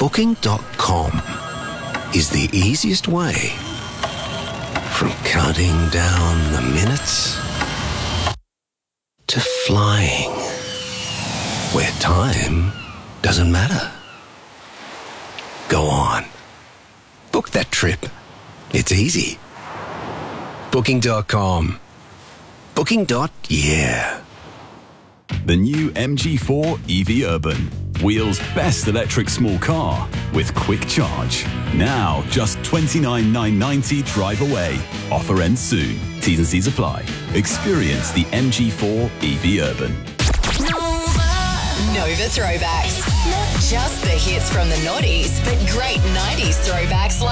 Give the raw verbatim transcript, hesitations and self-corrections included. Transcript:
Booking dot com is the easiest way from counting down the minutes to flying where time doesn't matter. Go on. Book that trip. It's easy. Booking dot com. Booking. Yeah. The new M G four E V Urban. Wheels' best electric small car with quick charge. Now just twenty-nine thousand nine hundred ninety drive away. Offer ends soon. T's and C's apply. Experience the M G four E V Urban. Nova Throwbacks. Not just the hits from the noughties, but great nineties throwbacks like